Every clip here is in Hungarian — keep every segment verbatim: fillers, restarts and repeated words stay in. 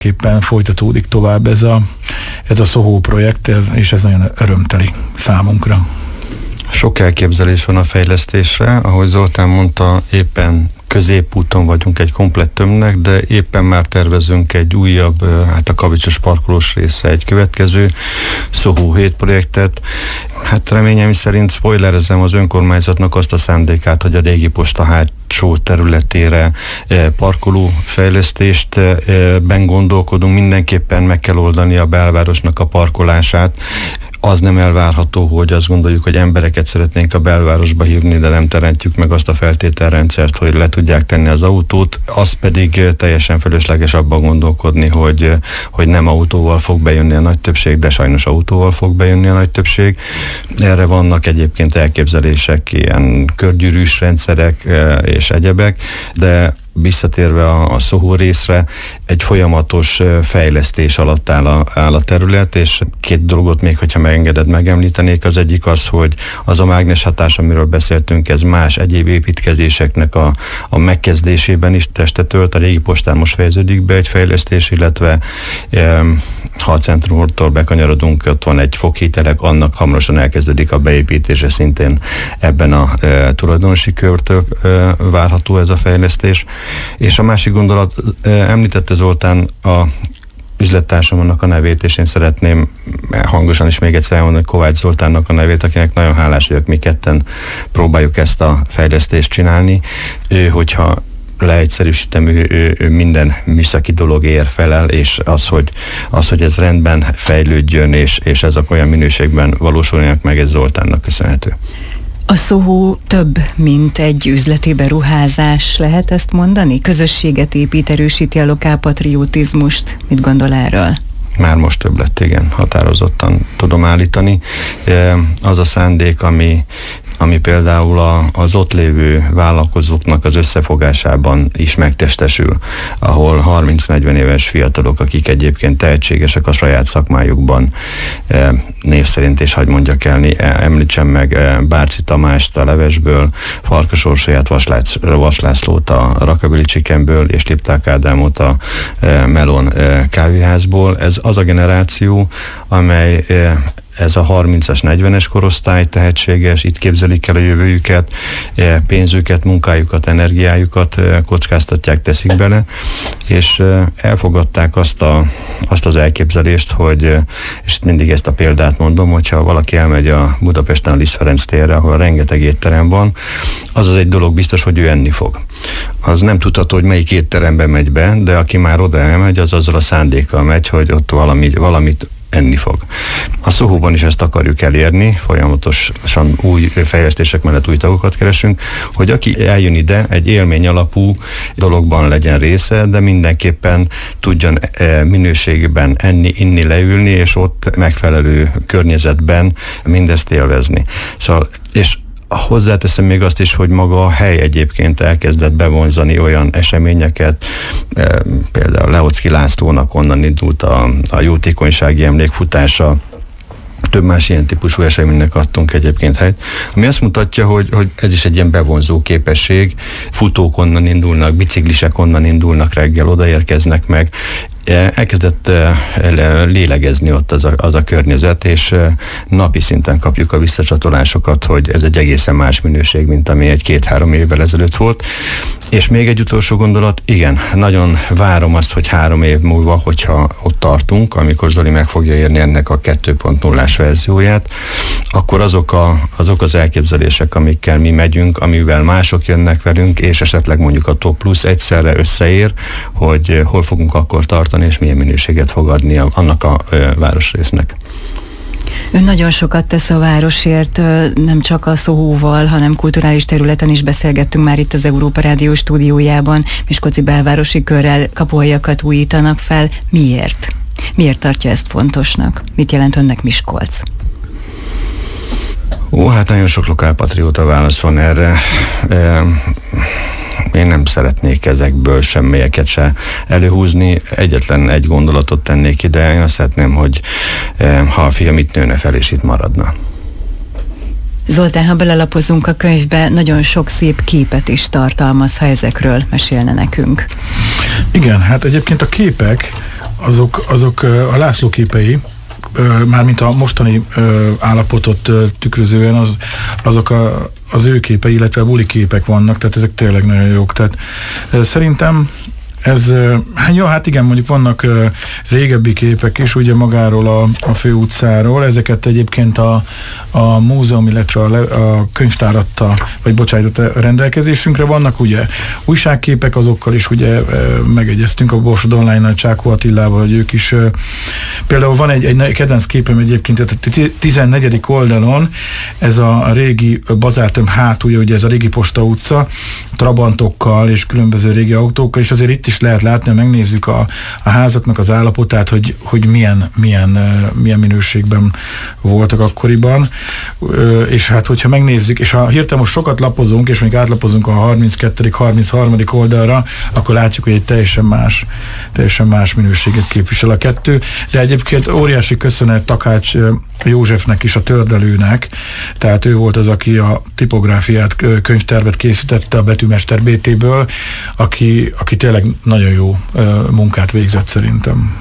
Képpen folytatódik tovább ez a, ez a Soho projekt, ez, és ez nagyon örömteli számunkra. Sok elképzelés van a fejlesztésre, ahogy Zoltán mondta, éppen középúton vagyunk egy komplett tömbnek, de éppen már tervezünk egy újabb, hát a Kavicsos parkolós része egy következő Soho hét projektet. Hát reményem szerint spoilerezem az önkormányzatnak azt a szándékát, hogy a régi posta hátsó területére parkoló fejlesztést ben gondolkodunk, mindenképpen meg kell oldani a belvárosnak a parkolását. Az nem elvárható, hogy azt gondoljuk, hogy embereket szeretnénk a belvárosba hívni, de nem teremtjük meg azt a feltételrendszert, hogy le tudják tenni az autót. Az pedig teljesen fölösleges abban gondolkodni, hogy, hogy nem autóval fog bejönni a nagy többség, de sajnos autóval fog bejönni a nagy többség. Erre vannak egyébként elképzelések, ilyen körgyűrűs rendszerek és egyebek, de visszatérve a, a Soho részre, egy folyamatos fejlesztés alatt áll a, áll a terület, és két dolgot még, hogyha megengeded, megemlítenék. Az egyik az, hogy az a mágnes hatás, amiről beszéltünk, ez más egyéb építkezéseknek a, a megkezdésében is testet ölt. A régi postán most fejeződik be egy fejlesztés, illetve e, ha a centrumtól bekanyarodunk, ott van egy foghítelek, annak hamarosan elkezdődik a beépítése, szintén ebben a e, tulajdonosi körtől e, várható ez a fejlesztés. És a másik gondolat, említette Zoltán a üzlettársamnak a nevét, és én szeretném hangosan is még egyszer elmondani Kovács Zoltánnak a nevét, akinek nagyon hálás vagyok, mi ketten próbáljuk ezt a fejlesztést csinálni. Ő, hogyha leegyszerűsítem, ő, ő, ő minden műszaki dologért felel, és az, hogy, az, hogy ez rendben fejlődjön, és, és ezek olyan minőségben valósuljanak meg, ez Zoltánnak köszönhető. A Soho több, mint egy üzleti beruházás, lehet ezt mondani? Közösséget épít, erősíti a lokálpatriotizmust. Mit gondol erről? Már most több lett, igen, határozottan tudom állítani. Az a szándék, ami, ami például a, az ott lévő vállalkozóknak az összefogásában is megtestesül, ahol harminc-negyven éves fiatalok, akik egyébként tehetségesek a saját szakmájukban, név szerint, és hagy mondjak el, említsem meg Bárci Tamást a Levesből, Farkas Orsolyát, Vas Lászlót a Rockabilly Chickenből, és Lipták Ádámot a Melon kávéházból. Ez az a generáció, amely ez a harmincas, negyvenes korosztály tehetséges, itt képzelik el a jövőjüket, pénzüket, munkájukat, energiájukat kockáztatják, teszik bele, és elfogadták azt, a, azt az elképzelést, hogy, és mindig ezt a példát mondom, hogyha valaki elmegy a Budapesten a Liszt Ferenc térre, ahol rengeteg étterem van, az az egy dolog biztos, hogy ő enni fog. Az nem tudható, hogy melyik étterembe megy be, de aki már oda elmegy, az azzal a szándékkal megy, hogy ott valami, valamit enni fog. A Soho-ban is ezt akarjuk elérni, folyamatosan új fejlesztések mellett új tagokat keresünk, hogy aki eljön ide, egy élmény alapú dologban legyen része, de mindenképpen tudjon minőségben enni, inni, leülni, és ott megfelelő környezetben mindezt élvezni. Szóval, és hozzáteszem még azt is, hogy maga a hely egyébként elkezdett bevonzani olyan eseményeket, például Leocki Lászlónak onnan indult a, a jótékonysági emlékfutása, több más ilyen típusú eseménynek adtunk egyébként helyt, ami azt mutatja, hogy, hogy ez is egy ilyen bevonzó képesség, futók onnan indulnak, biciklisek onnan indulnak reggel, odaérkeznek meg, elkezdett lélegezni ott az a, az a környezet, és napi szinten kapjuk a visszacsatolásokat, hogy ez egy egészen más minőség, mint ami egy két-három évvel ezelőtt volt. És még egy utolsó gondolat, igen, nagyon várom azt, hogy három év múlva, hogyha ott tartunk, amikor Zoli meg fogja érni ennek a kettő pont nullás verzióját, akkor azok, a, azok az elképzelések, amikkel mi megyünk, amivel mások jönnek velünk, és esetleg mondjuk a Top Plus egyszerre összeér, hogy hol fogunk akkor tartani, és milyen minőséget fog adni a, annak a ö, városrésznek. Ön nagyon sokat tesz a városért, nem csak a Soho-val, hanem kulturális területen is beszélgettünk már itt az Európa Rádió stúdiójában. Miskolci belvárosi körrel kapuajakat újítanak fel. Miért? Miért tartja ezt fontosnak? Mit jelent önnek Miskolc? Ó, hát nagyon sok lokálpatrióta válasz van erre. E, én nem szeretnék ezekből semmelyeket se előhúzni. Egyetlen egy gondolatot tennék ide. Én azt szeretném, hogy e, ha a fiam itt nőne fel, és itt maradna. Zoltán, ha belelapozunk a könyvbe, nagyon sok szép képet is tartalmaz, ha ezekről mesélne nekünk. Igen, hát egyébként a képek azok, azok a László képei, mármint a mostani állapotot tükrözően az, azok a, az ő képei, illetve a buli képek vannak, tehát ezek tényleg nagyon jók. Tehát szerintem ez, hát jó, hát igen, mondjuk vannak uh, régebbi képek is, ugye magáról a, a főutcáról, ezeket egyébként a, a múzeum, illetve a, a könyvtár adta, vagy bocsánat, a rendelkezésünkre vannak, ugye újságképek, azokkal is ugye uh, megegyeztünk a Borsod Online-nal, Csákó Attilával, hogy ők is, uh, például van egy, egy kedvenc képem egyébként, tehát a tizennegyedik oldalon, ez a régi bazártömb hátulja, ugye ez a régi Posta utca, trabantokkal és különböző régi autókkal, és azért itt is lehet látni, ha megnézzük a, a házaknak az állapotát, hogy, hogy milyen, milyen, milyen minőségben voltak akkoriban. És hát, hogyha megnézzük, és ha hirtelen most sokat lapozunk, és még átlapozunk a harminckettedik harmincharmadik oldalra, akkor látjuk, hogy egy teljesen más, teljesen más minőséget képvisel a kettő. De egyébként óriási köszönet Takács Józsefnek is, a tördelőnek, tehát ő volt az, aki a tipográfiát, könyvtervet készítette a Betűmester bé té-ből, aki, aki tényleg nagyon jó munkát végzett szerintem.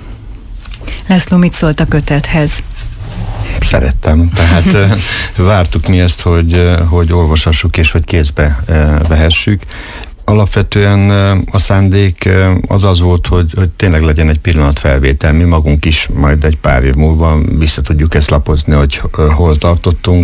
László, mit szólt a kötethez? Szerettem, tehát vártuk mi ezt, hogy, hogy olvashassuk és hogy kézbe vehessük. Alapvetően a szándék az az volt, hogy, hogy tényleg legyen egy pillanatfelvétel. Mi magunk is majd egy pár év múlva vissza tudjuk ezt lapozni, hogy hol tartottunk.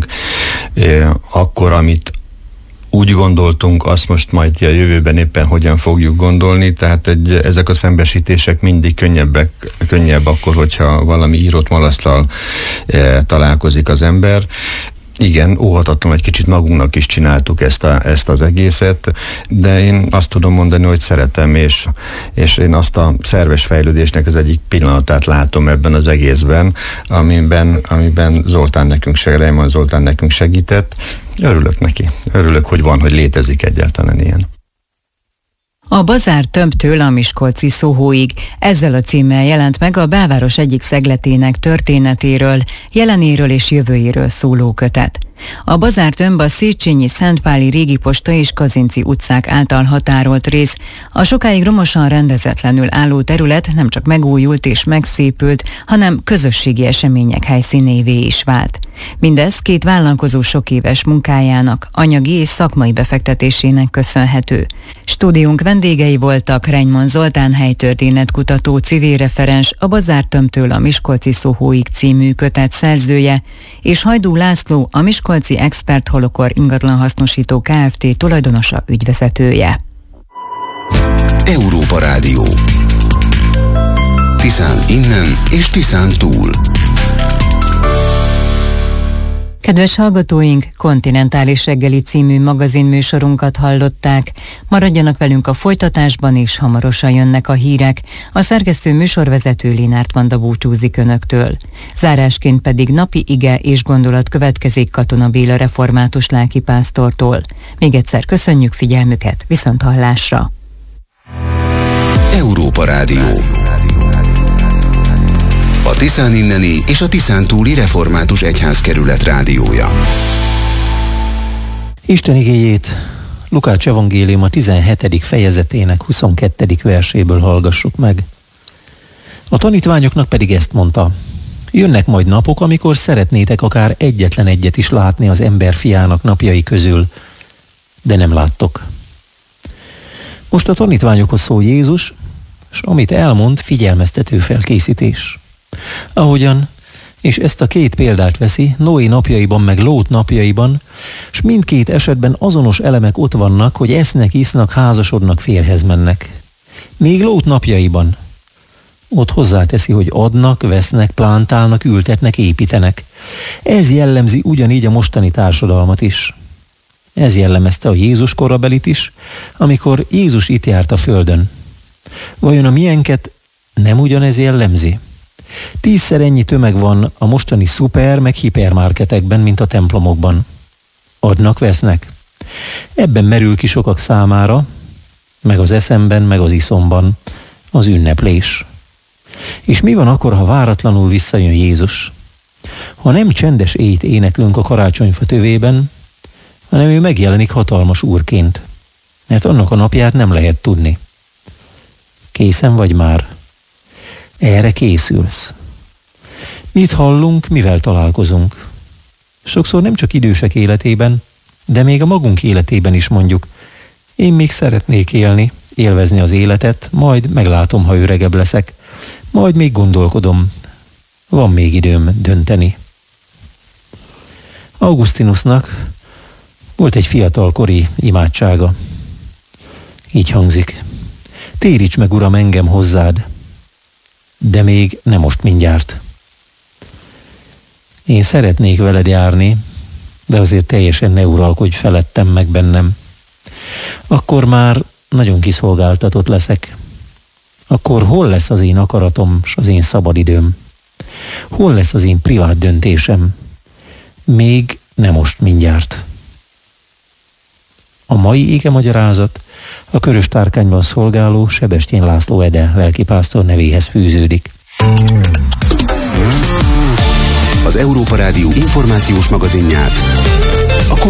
Akkor, amit úgy gondoltunk, azt most majd a jövőben éppen hogyan fogjuk gondolni, tehát egy, ezek a szembesítések mindig könnyebbek, könnyebb akkor, hogyha valami írott malasztal e, találkozik az ember. Igen, óhatatlan, egy kicsit magunknak is csináltuk ezt, a, ezt az egészet, de én azt tudom mondani, hogy szeretem, és, és én azt a szerves fejlődésnek az egyik pillanatát látom ebben az egészben, amiben, amiben Zoltán nekünk segített, Reimann Zoltán nekünk segített. Örülök neki. Örülök, hogy van, hogy létezik egyáltalán ilyen. A bazártömbtől a miskolci Sohóig, ezzel a címmel jelent meg a belváros egyik szegletének történetéről, jelenéről és jövőjéről szóló kötet. A bazártömb a Széchenyi, Szentpáli, Régi Posta és Kazinczy utcák által határolt rész. A sokáig romosan rendezetlenül álló terület nem csak megújult és megszépült, hanem közösségi események helyszínévé is vált. Mindez két vállalkozó sok éves munkájának, anyagi és szakmai befektetésének köszönhető. Stúdiónk vendégei voltak Reimann Zoltán helytörténetkutató, civil referens, a Bazártömbtől a Miskolci Sohóig című kötet szerzője, és Hajdú László, a Miskolci Expert Holokor ingatlanhasznosító Kft. Tulajdonosa, ügyvezetője. Európa Rádió. Tiszán innen és Tiszán túl. Kedves hallgatóink, Kontinentális reggeli című magazinműsorunkat hallották. Maradjanak velünk a folytatásban, és hamarosan jönnek a hírek. A szerkesztő műsorvezető Lénárt Vanda búcsúzik önöktől. Zárásként pedig napi ige és gondolat következik Katona Béla református lelkipásztortól. Még egyszer köszönjük figyelmüket, viszont hallásra! Európa Rádió. A Tiszán inneni és a Tiszán túli református egyházkerület rádiója. Isten igéjét Lukács evangéliuma tizenhetedik fejezetének huszonkettedik verséből hallgassuk meg. A tanítványoknak pedig ezt mondta: jönnek majd napok, amikor szeretnétek akár egyetlen egyet is látni az emberfiának napjai közül, de nem láttok. Most a tanítványokhoz szól Jézus, és amit elmond, figyelmeztető felkészítés. Ahogyan, és ezt a két példát veszi, Noé napjaiban meg Lót napjaiban, s mindkét esetben azonos elemek ott vannak, hogy esznek, isznak, házasodnak, férjhez mennek. Még Lót napjaiban ott hozzáteszi, hogy adnak, vesznek, plántálnak, ültetnek, építenek. Ez jellemzi ugyanígy a mostani társadalmat is. Ez jellemezte a Jézus korabelit is, amikor Jézus itt járt a földön. Vajon a miénket nem ugyanez jellemzi? Tízszer ennyi tömeg van a mostani szuper, meg hipermarketekben, mint a templomokban. Adnak, vesznek. Ebben merül ki sokak számára, meg az eszemben, meg az iszomban az ünneplés. És mi van akkor, ha váratlanul visszajön Jézus? Ha nem csendes éjt éneklünk a karácsonyfa tövében, hanem ő megjelenik hatalmas úrként, mert annak a napját nem lehet tudni. Készen vagy már? Erre készülsz. Mit hallunk, mivel találkozunk? Sokszor nem csak idősek életében, de még a magunk életében is mondjuk, én még szeretnék élni, élvezni az életet, majd meglátom, ha öregebb leszek, majd még gondolkodom, van még időm dönteni. Augustinusnak volt egy fiatalkori imádsága. Így hangzik: téríts meg, Uram, engem hozzád, de még nem most mindjárt. Én szeretnék veled járni, de azért teljesen ne uralkodj felettem meg bennem. Akkor már nagyon kiszolgáltatott leszek. Akkor hol lesz az én akaratom s az én szabadidőm? Hol lesz az én privát döntésem? Még nem most mindjárt. A mai ége magyarázat a Körös Tárkányban szolgáló Sebestyén László Ede lelkipásztor nevéhez fűződik. Az Európa Rádió információs magazinját